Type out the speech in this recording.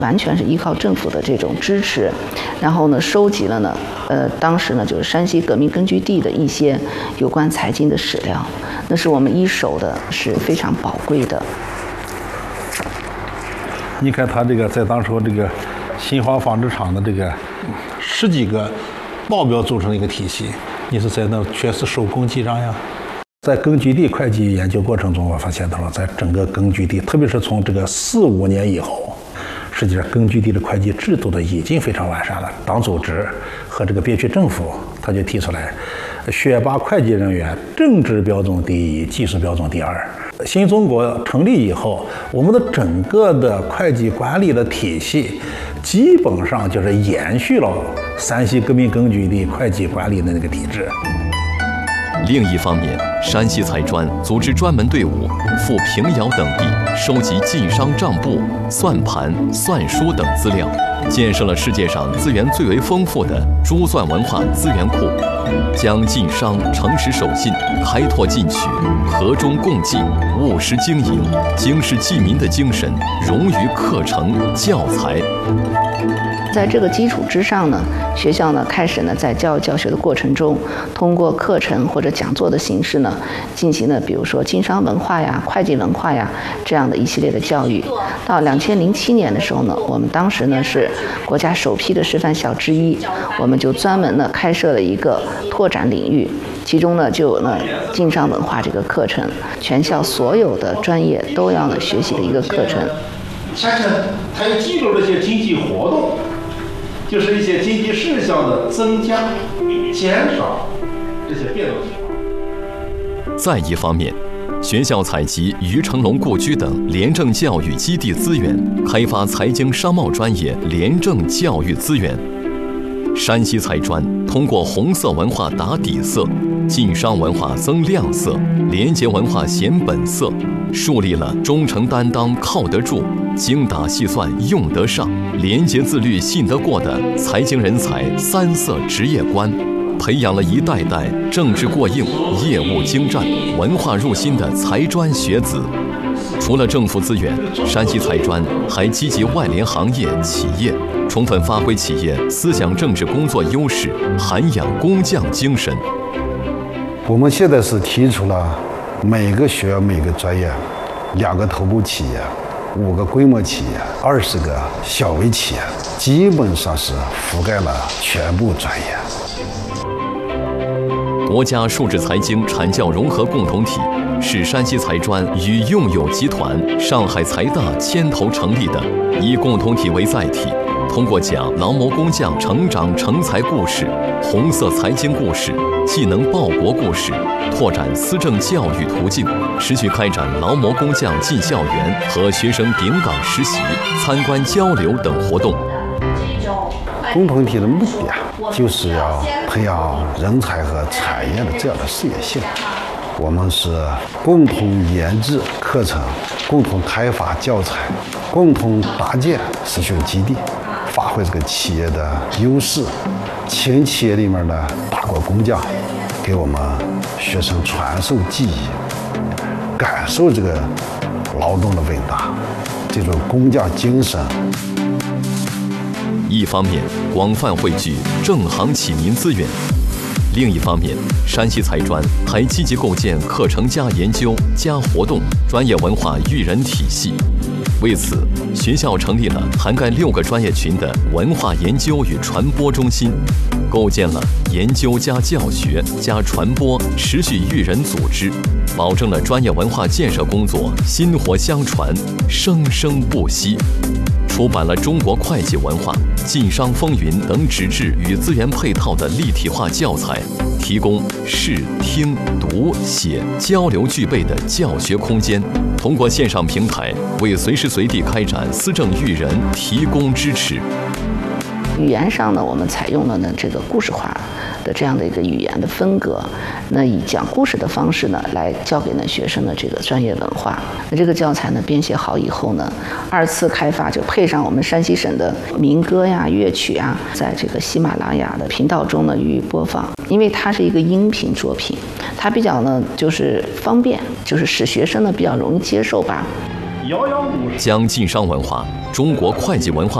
完全是依靠政府的这种支持，然后呢，收集了呢，当时呢就是山西革命根据地的一些有关财经的史料，那是我们一手的，是非常宝贵的。 你看他这个在当时这个新华纺织厂的这个10几个报表组成的一个体系，你是在那全是手工记账呀。在根据地会计研究过程中，我发现到了，在整个根据地，特别是从这个4、5年以后，实际上根据地的会计制度的已经非常完善了。党组织和这个边区政府，他就提出来，选拔会计人员，政治标准第一，技术标准第二。新中国成立以后，我们的整个的会计管理的体系，基本上就是延续了山西革命根据地会计管理的那个体制。 另一方面，山西财专组织专门队伍赴平遥等地，收集晋商账簿、算盘、算书等资料，建设了世界上资源最为丰富的珠算文化资源库，将晋商诚实守信、开拓进取、和衷共济、务实经营、经世济民的精神融于课程教材。 在这个基础之上呢，学校呢开始呢在教育教学的过程中，通过课程或者讲座的形式呢，进行了比如说经商文化呀、会计文化呀这样的一系列的教育。到2007年的时候呢，我们当时呢是国家首批的示范校之一，我们就专门呢开设了一个拓展领域，其中呢就有呢经商文化这个课程，全校所有的专业都要呢学习的一个课程。 下层还有记录这些经济活动。就是一些经济事项的增加、减少这些变动情况。 再一方面，学校采集于成龙故居等廉政教育基地资源，开发财经商贸专业廉政教育资源。山西财专通过红色文化打底色，晋商文化增亮色，廉洁文化显本色，树立了忠诚担当靠得住、精打细算用得上、廉洁自律信得过的财经人才3色职业观，培养了一代代政治过硬、业务精湛、文化入心的财专学子。除了政府资源，山西财专还积极外联行业企业，充分发挥企业思想政治工作优势，涵养工匠精神。 我们现在是提出了每个学校每个专业2个头部企业、5个规模企业、20个小微企业，基本上是覆盖了全部专业。 国家数字财经产教融合共同体是山西财专与用友集团、上海财大牵头成立的，以共同体为载体，通过讲劳模工匠成长成才故事、红色财经故事、技能报国故事，拓展思政教育途径，持续开展劳模工匠进校园和学生顶岗实习、参观交流等活动。 共同体的目的就是要培养人才和产业的这样的事业性。我们是共同研制课程，共同开发教材，共同搭建实训基地，发挥这个企业的优势，请企业里面的大国工匠给我们学生传授技艺，感受这个劳动的伟大，这种工匠精神。 一方面广泛汇聚正行启民资源，另一方面山西财专还积极构建课程加研究加活动专业文化育人体系。为此，学校成立了涵盖6个专业群的文化研究与传播中心，构建了研究加教学加传播持续育人组织，保证了专业文化建设工作薪火相传、生生不息。出版了《中国会计文化》《晋商风云》等纸质与资源配套的立体化教材，提供视、听、读、写交流具备的教学空间。通过线上平台，为随时随地开展思政育人提供支持。 语言上呢，我们采用了呢这个故事化的这样的一个语言的风格，那以讲故事的方式呢来教给呢学生的这个专业文化。那这个教材呢编写好以后呢，2次开发就配上我们山西省的民歌呀、乐曲啊，在这个喜马拉雅的频道中呢予以播放。因为它是一个音频作品，它比较呢就是方便，就是使学生呢比较容易接受吧。 遥遥无。 将晋商文化、中国会计文化